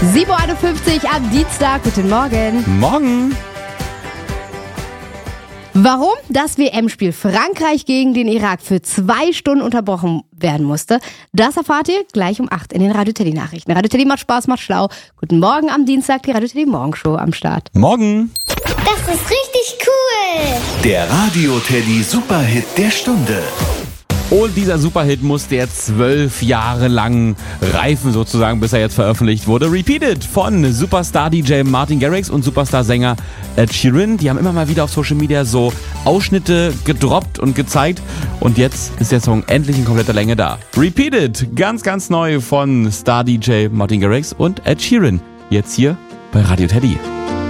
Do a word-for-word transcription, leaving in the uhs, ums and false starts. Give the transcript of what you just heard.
sieben Uhr einundfünfzig am Dienstag. Guten Morgen. Morgen. Warum das W M-Spiel Frankreich gegen den Irak für zwei Stunden unterbrochen werden musste, das erfahrt ihr gleich um acht in den Radio Teddy Nachrichten. Radio Teddy macht Spaß, macht schlau. Guten Morgen am Dienstag, die Radio Teddy Morgenshow am Start. Morgen. Das ist richtig cool. Der Radio Teddy Superhit der Stunde. Und dieser Superhit musste jetzt zwölf Jahre lang reifen sozusagen, bis er jetzt veröffentlicht wurde. Repeated von Superstar-D J Martin Garrix und Superstar-Sänger Ed Sheeran. Die haben immer mal wieder auf Social Media so Ausschnitte gedroppt und gezeigt. Und jetzt ist der Song endlich in kompletter Länge da. Repeated, ganz, ganz neu von Star-D J Martin Garrix und Ed Sheeran. Jetzt hier bei Radio Teddy.